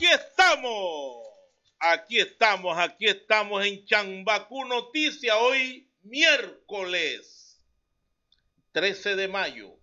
Aquí estamos en Chambacú Noticias, hoy miércoles 13 de mayo,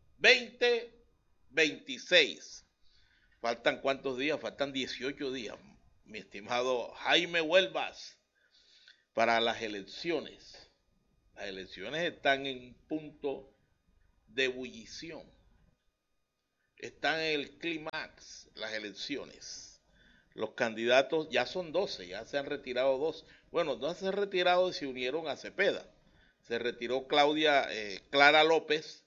2026. ¿Faltan cuántos días? Faltan 18 días, mi estimado Jaime Huelvas, para las elecciones. Las elecciones están en punto de ebullición. Están en el clímax, las elecciones. Los candidatos ya son 12, ya se han retirado 2. Bueno, no se han retirado y se unieron a Cepeda. Se retiró Clara López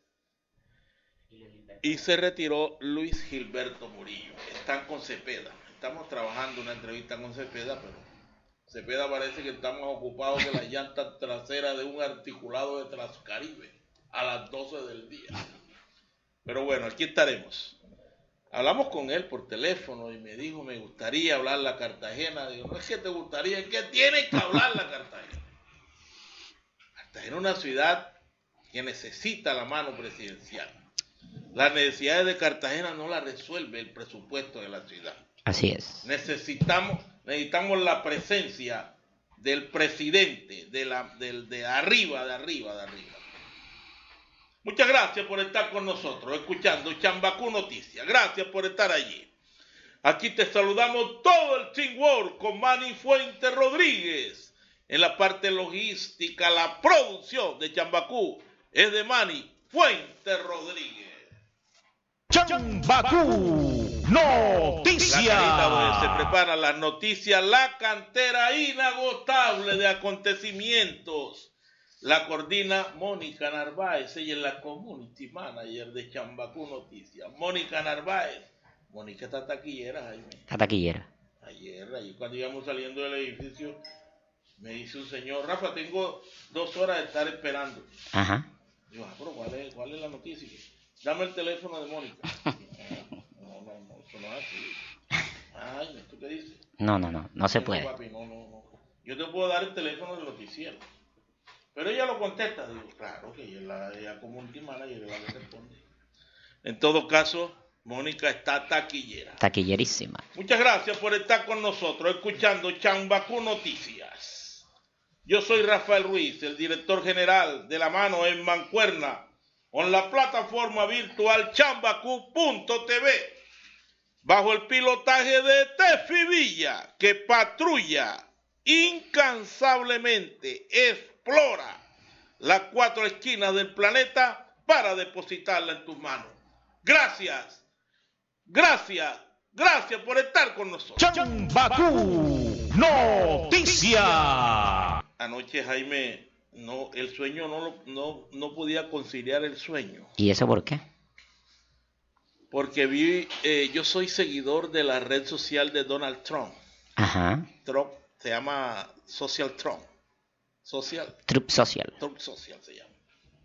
y se retiró Luis Gilberto Murillo. Están con Cepeda. Estamos trabajando una entrevista con Cepeda, pero Cepeda parece que está más ocupado que la llanta trasera de un articulado de Transcaribe a las 12 del día. Pero bueno, aquí estaremos. Hablamos con él por teléfono y me dijo, me gustaría hablar la Cartagena. Digo, no es que te gustaría, es que tienes que hablar la Cartagena. Cartagena es una ciudad que necesita la mano presidencial. Las necesidades de Cartagena no las resuelve el presupuesto de la ciudad. Así es. Necesitamos la presencia del presidente, de arriba. Muchas gracias por estar con nosotros, escuchando Chambacú Noticias. Gracias por estar allí. Aquí te saludamos todo el teamwork con Manny Fuentes Rodríguez. En la parte logística, la producción de Chambacú es de Manny Fuentes Rodríguez. Chambacú Noticias. La carita donde se preparan las noticias, la cantera inagotable de acontecimientos. La coordina Mónica Narváez, ella es la community manager de Chambacú Noticias. Mónica Narváez. Mónica está taquillera, Jaime. Está taquillera. Ayer cuando íbamos saliendo del edificio, me dice un señor, Rafa, tengo 2 horas de estar esperando. Ajá. Digo, pero ¿cuál es la noticia? Dame el teléfono de Mónica. No, eso no es así. Ay, ¿tú qué dices? No se puede. Papi, no. Yo te puedo dar el teléfono del noticiero. Pero ella lo contesta, digo, claro que ella como última manager le va a responder. En todo caso, Mónica está taquillera. Taquillerísima. Muchas gracias por estar con nosotros, escuchando Chambacú Noticias. Yo soy Rafael Ruiz, el director general de La Mano en Mancuerna, con la plataforma virtual chambacú.tv, bajo el pilotaje de Tefi Villa, que patrulla incansablemente, explora las 4 esquinas del planeta para depositarla en tus manos. Gracias por estar con nosotros. Chambacú Noticias. Anoche, Jaime, el sueño no podía conciliar el sueño. ¿Y eso por qué? Porque yo soy seguidor de la red social de Donald Trump. Ajá. Trump se llama Social Trump. Truth Social se llama.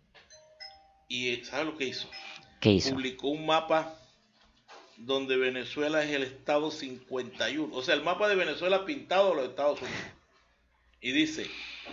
Y ¿sabes lo que hizo? ¿Qué hizo? Publicó un mapa donde Venezuela es el estado 51. O sea, el mapa de Venezuela pintado a los Estados Unidos. Y dice,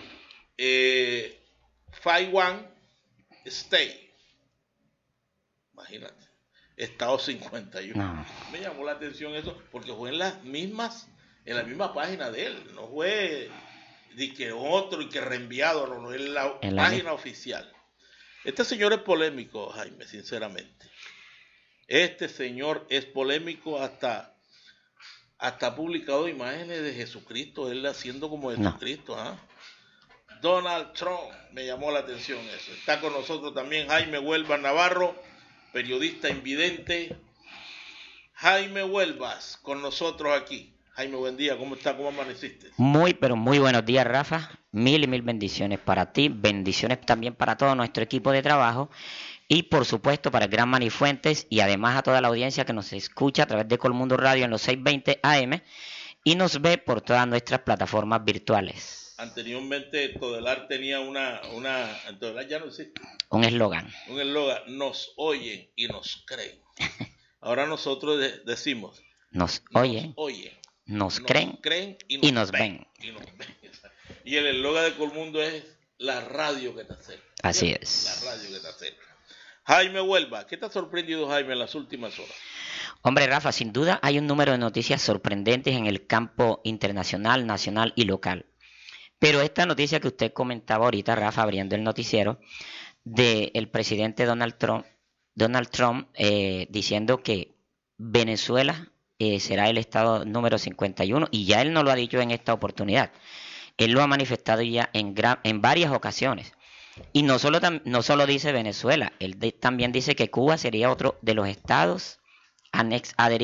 51 State. Imagínate, estado 51. No. Me llamó la atención eso, porque fue en la misma página de él. No fue de que otro y que reenviado, no, es la página oficial. Este señor es polémico, Jaime, sinceramente. Este señor es polémico, hasta ha publicado imágenes de Jesucristo, él haciendo como Jesucristo. ¿Ah? Donald Trump, me llamó la atención eso. Está con nosotros también Jaime Huelvas Navarro, periodista invidente. Jaime Huelvas, con nosotros aquí. Jaime, buen día, ¿cómo está? ¿Cómo amaneciste? Muy, pero muy buenos días, Rafa. Mil y mil bendiciones para ti, bendiciones también para todo nuestro equipo de trabajo y por supuesto para el gran Manny Fuentes y además a toda la audiencia que nos escucha a través de Colmundo Radio en los 620 AM y nos ve por todas nuestras plataformas virtuales. Anteriormente Todelar tenía Todelar ya no existe. Un eslogan, nos oyen y nos creen. Ahora nosotros decimos, nos oyen, nos creen y nos ven. Y el eslogan de Colmundo es la radio que te acerca. Así es. La radio que te acerca. Jaime Huelva, ¿qué te ha sorprendido, Jaime, en las últimas horas? Hombre, Rafa, sin duda hay un número de noticias sorprendentes en el campo internacional, nacional y local. Pero esta noticia que usted comentaba ahorita, Rafa, abriendo el noticiero, del presidente Donald Trump diciendo que Venezuela será el estado número 51, y ya él no lo ha dicho en esta oportunidad. Él lo ha manifestado ya en varias ocasiones. Y no solo dice Venezuela, él también dice que Cuba sería otro de los estados adheridos